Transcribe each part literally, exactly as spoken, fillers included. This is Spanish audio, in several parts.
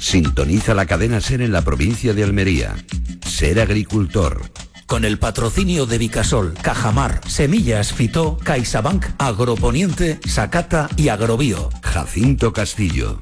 Sintoniza la cadena SER en la provincia de Almería. Ser agricultor. Con el patrocinio de Vicasol, Cajamar, Semillas Fitó, CaixaBank, Agroponiente, Sacata y Agrobio. Jacinto Castillo.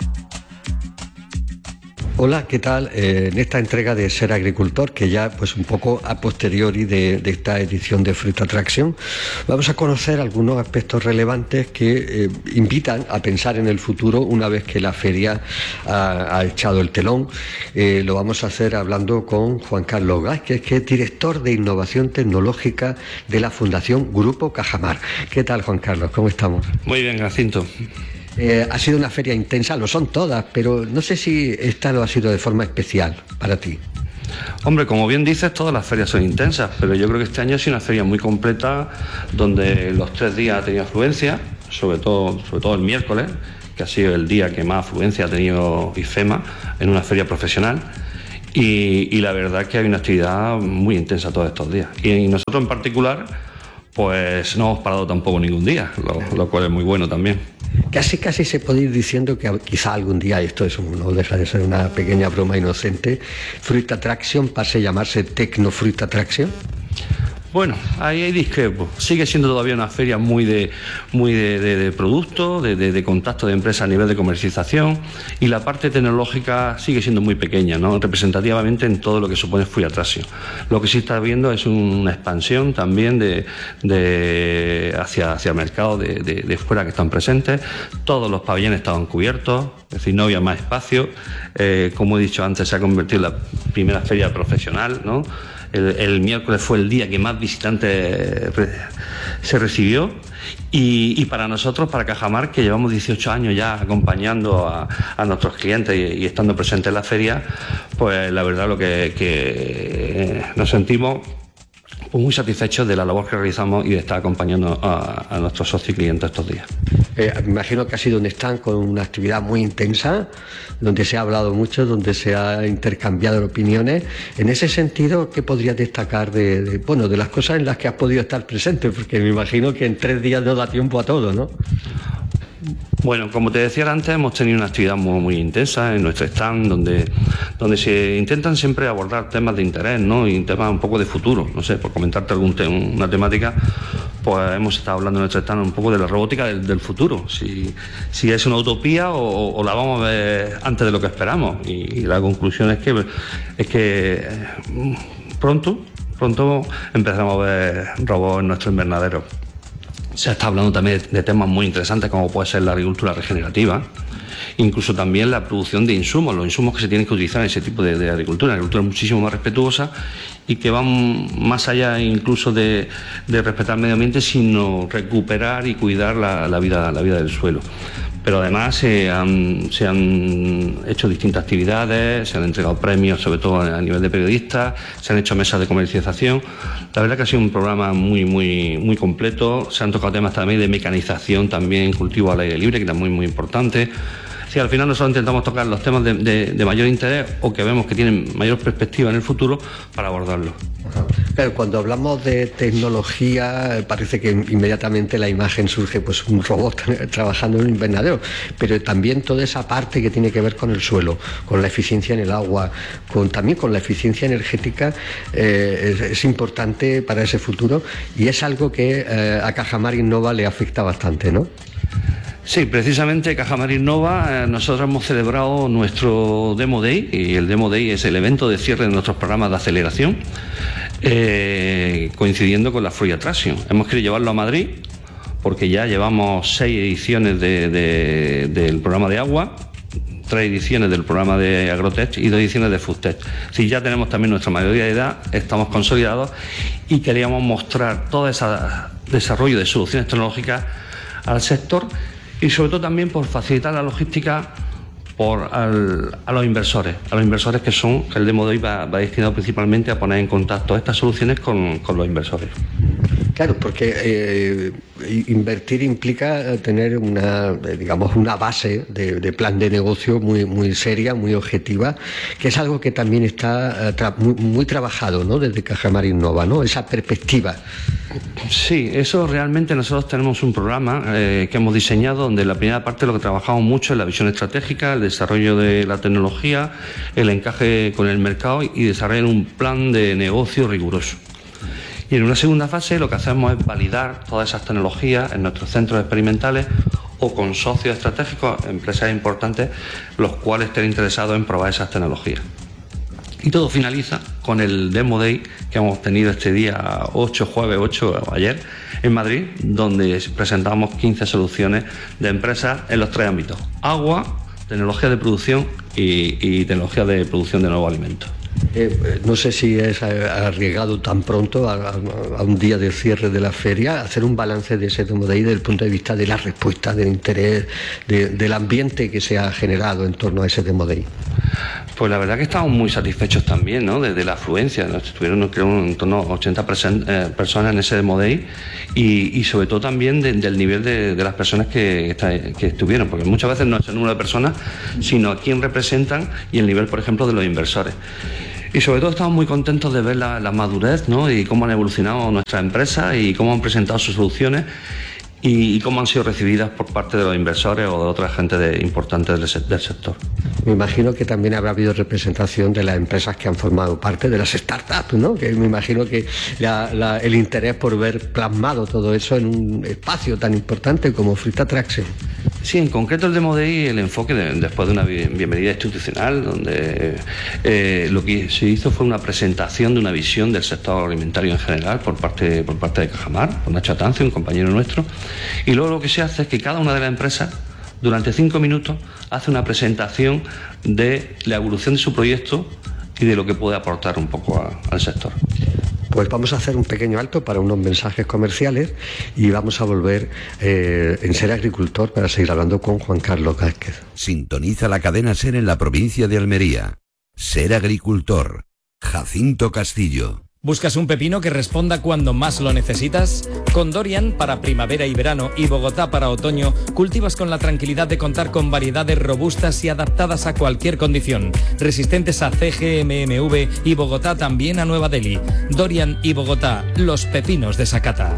Hola, ¿qué tal? Eh, en esta entrega de Ser Agricultor, que ya pues un poco a posteriori de, de esta edición de Fruit Attraction, vamos a conocer algunos aspectos relevantes que eh, invitan a pensar en el futuro una vez que la feria ha, ha echado el telón. Eh, lo vamos a hacer hablando con Juan Carlos Vázquez, que es director de Innovación Tecnológica de la Fundación Grupo Cajamar. ¿Qué tal, Juan Carlos? ¿Cómo estamos? Muy bien, Jacinto. Eh, ha sido una feria intensa, lo son todas, pero no sé si esta lo ha sido de forma especial para ti. Hombre, como bien dices, todas las ferias son intensas, pero yo creo que este año ha sido una feria muy completa, donde los tres días ha tenido afluencia, sobre todo, sobre todo el miércoles, que ha sido el día que más afluencia ha tenido IFEMA en una feria profesional. Y, y la verdad es que hay una actividad muy intensa todos estos días. Y, y nosotros en particular, pues no hemos parado tampoco ningún día, lo, lo cual es muy bueno también. Casi casi se puede ir diciendo que quizá algún día, esto es un, no deja de ser una pequeña broma inocente, Fruit Attraction pase a llamarse Tecno Fruit Attraction. Bueno, ahí hay discrepo. Sigue siendo todavía una feria muy de muy de, de, de productos, de, de, de contacto de empresas a nivel de comercialización, y la parte tecnológica sigue siendo muy pequeña, ¿no? Representativamente en todo lo que supone Fruit Attraction. Lo que sí está viendo es una expansión también de, de hacia, hacia el mercado de, de, de fuera que están presentes. Todos los pabellones estaban cubiertos, es decir, no había más espacio. Eh, como he dicho antes, se ha convertido en la primera feria profesional, ¿no? El, el miércoles fue el día que más visitantes se recibió, y, y para nosotros, para Cajamar, que llevamos dieciocho años ya acompañando a, a nuestros clientes y, y estando presentes en la feria, pues la verdad lo que, que nos sentimos pues muy satisfechos de la labor que realizamos y de estar acompañando a, a nuestros socios y clientes estos días. Eh, me imagino que ha sido un stand con una actividad muy intensa, donde se ha hablado mucho, donde se ha intercambiado opiniones. En ese sentido, ¿qué podrías destacar de, de, bueno, de las cosas en las que has podido estar presente? Porque me imagino que en tres días no da tiempo a todo, ¿no? Bueno, como te decía antes, hemos tenido una actividad muy, muy intensa en nuestro stand, donde, donde se intentan siempre abordar temas de interés, ¿no? Y temas un poco de futuro. No sé, por comentarte algún te una temática, pues hemos estado hablando en nuestro stand un poco de la robótica del, del futuro. Si, si es una utopía o, o la vamos a ver antes de lo que esperamos. Y, y la conclusión es que, es que eh, pronto, pronto empezaremos a ver robots en nuestro invernadero. Se está hablando también de temas muy interesantes, como puede ser la agricultura regenerativa, incluso también la producción de insumos, los insumos que se tienen que utilizar en ese tipo de, de agricultura, una agricultura muchísimo más respetuosa y que van más allá incluso de, de respetar el medio ambiente, sino recuperar y cuidar la, la, vida, la vida del suelo. Pero además se han, se han hecho distintas actividades, se han entregado premios, sobre todo a nivel de periodistas, se han hecho mesas de comercialización. La verdad que ha sido un programa muy, muy, muy completo. Se han tocado temas también de mecanización, también cultivo al aire libre, que es muy, muy importante. Sí, al final nosotros intentamos tocar los temas de, de, de mayor interés o que vemos que tienen mayor perspectiva en el futuro para abordarlos. Claro, cuando hablamos de tecnología parece que inmediatamente la imagen surge, pues un robot trabajando en un invernadero, pero también toda esa parte que tiene que ver con el suelo, con la eficiencia en el agua, con también con la eficiencia energética, eh, es, es importante para ese futuro, y es algo que eh, a Cajamar Innova le afecta bastante, ¿no? Sí, precisamente Cajamar Innova, eh, nosotros hemos celebrado nuestro Demo Day, y el Demo Day es el evento de cierre de nuestros programas de aceleración, eh, coincidiendo con la Fruit Attraction. Hemos querido llevarlo a Madrid porque ya llevamos seis ediciones de, de, del programa de agua, tres ediciones del programa de Agrotech y dos ediciones de Foodtech. Si ya tenemos también nuestra mayoría de edad, estamos consolidados y queríamos mostrar todo ese desarrollo de soluciones tecnológicas al sector, y sobre todo también por facilitar la logística por al, a los inversores, a los inversores que son, que el Demo de hoy va, va destinado principalmente a poner en contacto estas soluciones con, con los inversores. Claro, porque eh, invertir implica tener una, digamos, una base de, de plan de negocio muy, muy seria, muy objetiva, que es algo que también está tra muy, muy trabajado, ¿no?, desde Cajamar Innova, ¿no?, esa perspectiva. Sí, eso realmente nosotros tenemos un programa eh, que hemos diseñado donde la primera parte lo que trabajamos mucho es la visión estratégica, el desarrollo de la tecnología, el encaje con el mercado y desarrollar un plan de negocio riguroso. Y en una segunda fase lo que hacemos es validar todas esas tecnologías en nuestros centros experimentales o con socios estratégicos, empresas importantes, los cuales estén interesados en probar esas tecnologías. Y todo finaliza con el Demo Day que hemos tenido este día ocho, jueves ocho, ayer, en Madrid, donde presentamos quince soluciones de empresas en los tres ámbitos: agua, tecnología de producción y, y tecnología de producción de nuevos alimentos. Eh, no sé si es arriesgado tan pronto, a, a un día de cierre de la feria, hacer un balance de ese Demo Day desde el punto de vista de la respuesta, del interés, de, del ambiente que se ha generado en torno a ese Demo Day. Pues la verdad que estamos muy satisfechos también, ¿no?, desde la afluencia. Estuvieron, creo, en torno a ochenta eh, personas en ese Demo Day y, y sobre todo también de, del nivel de, de las personas que, que estuvieron, porque muchas veces no es el número de personas, sino a quién representan y el nivel, por ejemplo, de los inversores. Y sobre todo estamos muy contentos de ver la, la madurez, ¿no?, y cómo han evolucionado nuestras empresas y cómo han presentado sus soluciones y, y cómo han sido recibidas por parte de los inversores o de otra gente de, importante del, del sector. Me imagino que también habrá habido representación de las empresas que han formado parte de las startups, ¿no?, que me imagino que la, la, el interés por ver plasmado todo eso en un espacio tan importante como Fruit Attraction. Sí, en concreto el Demo Day, el enfoque de, después de una bienvenida institucional, donde eh, lo que se hizo fue una presentación de una visión del sector agroalimentario en general por parte, por parte de Cajamar, por Nacho Atancio, un compañero nuestro, y luego lo que se hace es que cada una de las empresas durante cinco minutos hace una presentación de la evolución de su proyecto y de lo que puede aportar un poco a, al sector. Pues vamos a hacer un pequeño alto para unos mensajes comerciales y vamos a volver eh, en Ser Agricultor para seguir hablando con Juan Carlos Vázquez. Sintoniza la cadena Ser en la provincia de Almería. Ser Agricultor. Jacinto Castillo. ¿Buscas un pepino que responda cuando más lo necesitas? Con Dorian para primavera y verano y Bogotá para otoño, cultivas con la tranquilidad de contar con variedades robustas y adaptadas a cualquier condición, resistentes a C G M M V y Bogotá también a Nueva Delhi. Dorian y Bogotá, los pepinos de Sakata.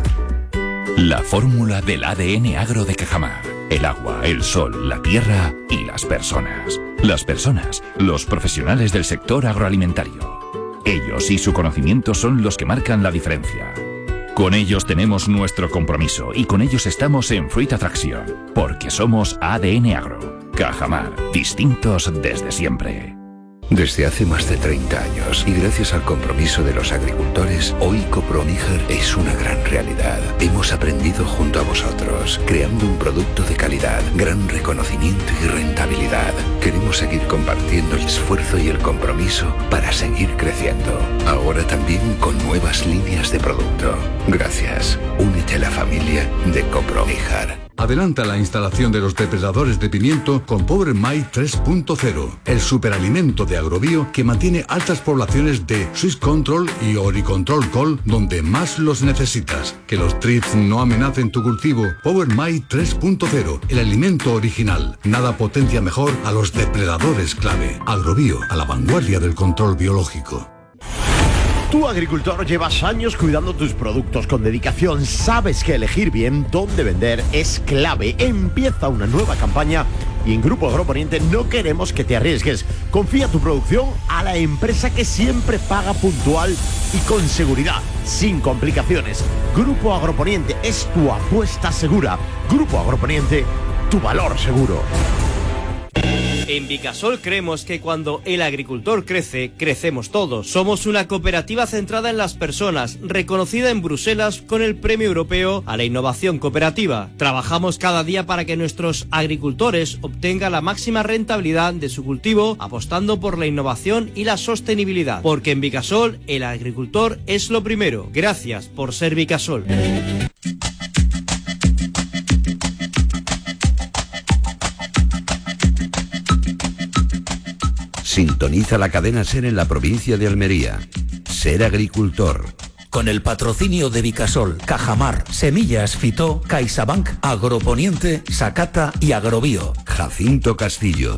La fórmula del A D N agro de Cajamar. El agua, el sol, la tierra y las personas. Las personas, los profesionales del sector agroalimentario. Ellos y su conocimiento son los que marcan la diferencia. Con ellos tenemos nuestro compromiso y con ellos estamos en Fruit Attraction, porque somos A D N Agro. Cajamar, distintos desde siempre. Desde hace más de treinta años y gracias al compromiso de los agricultores, hoy Coproníger es una gran realidad. Hemos aprendido junto a vosotros, creando un producto de calidad, gran reconocimiento y rentabilidad. Queremos seguir compartiendo el esfuerzo y el compromiso para seguir creciendo. Ahora también con nuevas líneas de producto. Gracias. Únete a la familia de Coproníger. Adelanta la instalación de los depredadores de pimiento con Power Mite tres punto cero, el superalimento de Agrobio que mantiene altas poblaciones de Swiss Control y Oricontrol Col donde más los necesitas. Que los trips no amenacen tu cultivo. Power Mite tres punto cero, el alimento original. Nada potencia mejor a los depredadores clave. Agrobio, a la vanguardia del control biológico. Tú, agricultor, llevas años cuidando tus productos con dedicación. Sabes que elegir bien dónde vender es clave. Empieza una nueva campaña y en Grupo Agroponiente no queremos que te arriesgues. Confía tu producción a la empresa que siempre paga puntual y con seguridad, sin complicaciones. Grupo Agroponiente es tu apuesta segura. Grupo Agroponiente, tu valor seguro. En Vicasol creemos que cuando el agricultor crece, crecemos todos. Somos una cooperativa centrada en las personas, reconocida en Bruselas con el Premio Europeo a la Innovación Cooperativa. Trabajamos cada día para que nuestros agricultores obtengan la máxima rentabilidad de su cultivo, apostando por la innovación y la sostenibilidad. Porque en Vicasol, el agricultor es lo primero. Gracias por ser Vicasol. Sintoniza la cadena Ser en la provincia de Almería. Ser Agricultor. con el patrocinio de Vicasol, Cajamar, Semillas Fitó, CaixaBank, Agroponiente, Sakata y Agrobio. Jacinto Castillo.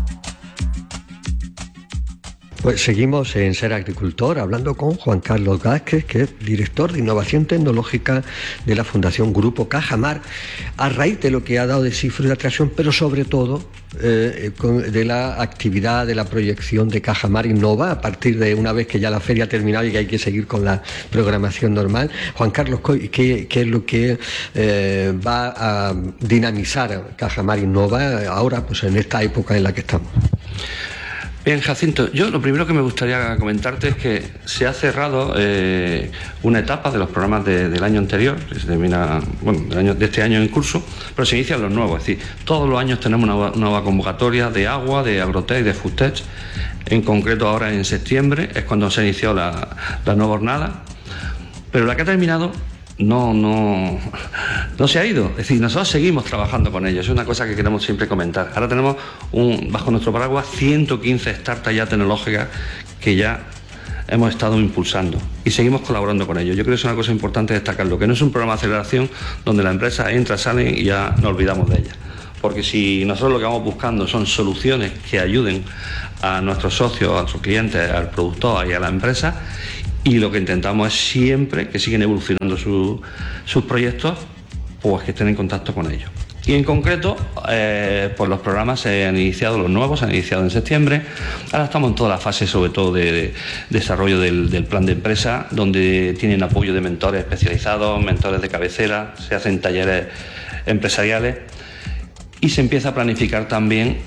Pues seguimos en Ser Agricultor hablando con Juan Carlos Vázquez, que es director de Innovación Tecnológica de la Fundación Grupo Cajamar, a raíz de lo que ha dado de sí Fruit Attraction, pero sobre todo eh, con, de la actividad, de la proyección de Cajamar Innova, a partir de una vez que ya la feria ha terminado y que hay que seguir con la programación normal. Juan Carlos, ¿qué, qué es lo que eh, va a dinamizar Cajamar Innova ahora, pues en esta época en la que estamos? Bien, Jacinto, yo lo primero que me gustaría comentarte es que se ha cerrado eh, una etapa de los programas de, del año anterior, que se termina, bueno, del año, de este año en curso, pero se inician los nuevos. Es decir, todos los años tenemos una nueva convocatoria de agua, de agrotech y de foodtech. En concreto, ahora en septiembre es cuando se inició la, la nueva jornada, pero la que ha terminado no, no, no se ha ido. Es decir, nosotros seguimos trabajando con ellos. Es una cosa que queremos siempre comentar. Ahora tenemos un, bajo nuestro paraguas ciento quince startups ya tecnológicas que ya hemos estado impulsando y seguimos colaborando con ellos. Yo creo que es una cosa importante destacarlo, que no es un programa de aceleración donde la empresa entra, sale y ya nos olvidamos de ella. Porque si nosotros lo que vamos buscando son soluciones que ayuden a nuestros socios, a nuestros clientes, al productor y a la empresa, y lo que intentamos es siempre que siguen evolucionando su, sus proyectos, pues que estén en contacto con ellos. Y en concreto, eh, pues los programas se han iniciado, los nuevos se han iniciado en septiembre. Ahora estamos en toda la fase, sobre todo, de, de desarrollo del, del plan de empresa, donde tienen apoyo de mentores especializados, mentores de cabecera, se hacen talleres empresariales y se empieza a planificar también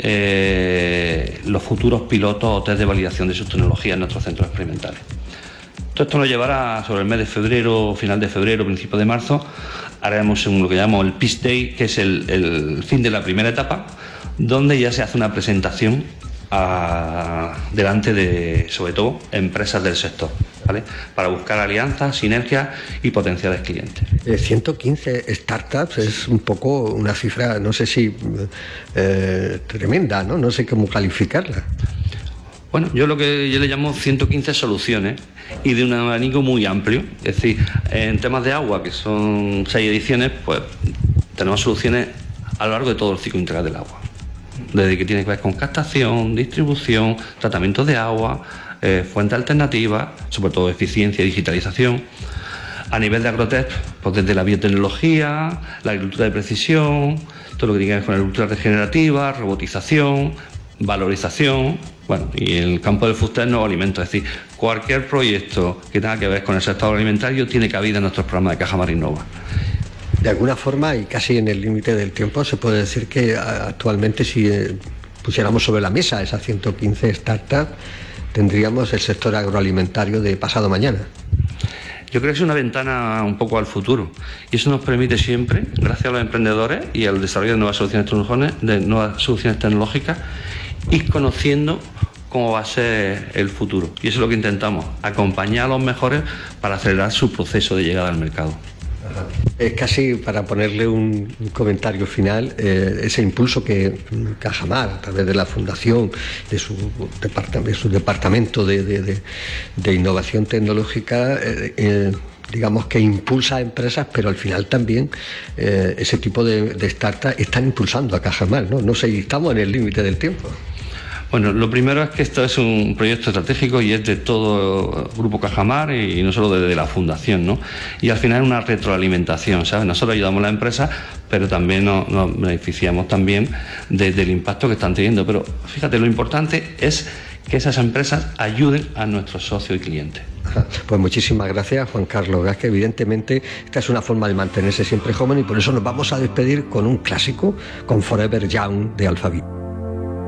eh, los futuros pilotos o test de validación de sus tecnologías en nuestros centros experimentales. Todo esto nos llevará sobre el mes de febrero, final de febrero, principio de marzo. Haremos un, lo que llamamos el Pitch Day, que es el, el fin de la primera etapa, donde ya se hace una presentación a, delante de, sobre todo, empresas del sector, ¿vale? Para buscar alianzas, sinergias y potenciales clientes. Eh, ciento quince startups es un poco una cifra, no sé si eh, tremenda, ¿no? No sé cómo calificarla. Bueno, yo lo que yo le llamo ciento quince soluciones y de un abanico muy amplio. Es decir, en temas de agua, que son seis ediciones, pues tenemos soluciones a lo largo de todo el ciclo integral del agua. Desde que tiene que ver con captación, distribución, tratamiento de agua, eh, fuentes alternativas, sobre todo eficiencia y digitalización. A nivel de agrotech, pues desde la biotecnología, la agricultura de precisión, todo lo que tiene que ver con la agricultura regenerativa, robotización, valorización, bueno, y en el campo del foodtech, nuevos alimentos. Es decir, cualquier proyecto que tenga que ver con el sector alimentario tiene cabida en nuestros programas de Cajamar Innova. De alguna forma, y casi en el límite del tiempo, se puede decir que actualmente, si pusiéramos sobre la mesa esas ciento quince startups, tendríamos el sector agroalimentario de pasado mañana. Yo creo que es una ventana un poco al futuro y eso nos permite siempre, gracias a los emprendedores y al desarrollo de nuevas soluciones tecnológicas, de nuevas soluciones tecnológicas, ir conociendo cómo va a ser el futuro. Y eso es lo que intentamos, acompañar a los mejores para acelerar su proceso de llegada al mercado. Es casi para ponerle un, un comentario final, eh, ese impulso que Cajamar, a través de la Fundación, de su, departamento, de su departamento de, de, de, de innovación tecnológica, eh, eh, digamos que impulsa a empresas, pero al final también eh, ese tipo de, de startups están impulsando a Cajamar, ¿no? No sé, estamos en el límite del tiempo. Bueno, lo primero es que esto es un proyecto estratégico y es de todo el Grupo Cajamar y no solo de la Fundación, ¿no? Y al final es una retroalimentación, ¿sabes? Nosotros ayudamos a la empresa, pero también nos, nos beneficiamos también de, del impacto que están teniendo. Pero fíjate, lo importante es que esas empresas ayuden a nuestros socios y clientes. Pues muchísimas gracias, Juan Carlos Vázquez. Evidentemente, esta es una forma de mantenerse siempre joven y por eso nos vamos a despedir con un clásico, con Forever Young de Alphaville.